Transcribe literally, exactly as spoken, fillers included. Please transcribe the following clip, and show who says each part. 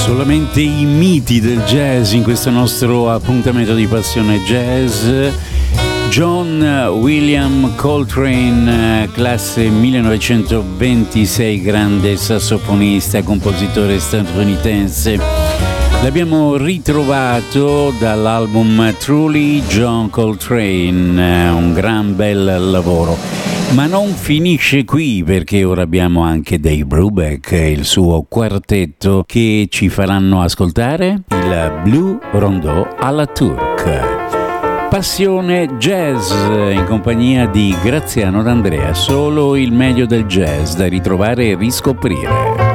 Speaker 1: Solamente i miti del jazz in questo nostro appuntamento di Passione Jazz. John William Coltrane, classe millenovecentoventisei, grande sassofonista e compositore statunitense. L'abbiamo ritrovato dall'album Truly John Coltrane, un gran bel lavoro. Ma non finisce qui, perché ora abbiamo anche Dave Brubeck e il suo quartetto che ci faranno ascoltare il Blue Rondeau alla Turk. Passione Jazz in compagnia di Graziano D'Andrea, solo il meglio del jazz da ritrovare e riscoprire.